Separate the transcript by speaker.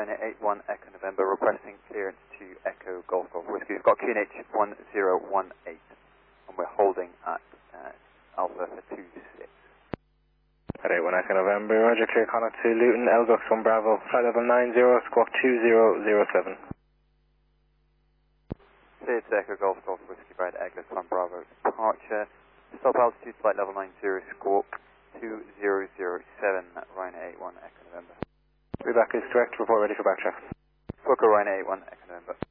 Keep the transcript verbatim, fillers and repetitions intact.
Speaker 1: Ryanair eight one Echo November, requesting clearance to Echo Golf Golf Whiskey. We've got Q N H one zero one eight, and we're holding at uh, Alpha for two six.
Speaker 2: eight one Echo November, roger, clear contact to Luton, Elgox one Bravo, flight level nine zero, squawk two zero zero seven.
Speaker 1: Clear to Echo Golf Golf Whiskey, Brad Elgox one Bravo, departure. Stop altitude, flight level nine zero, squawk two zero zero seven, Ryanair eight one Echo November.
Speaker 2: Reback is correct, report ready for backtrack.
Speaker 1: Fokker Ryanair eight one Echo November.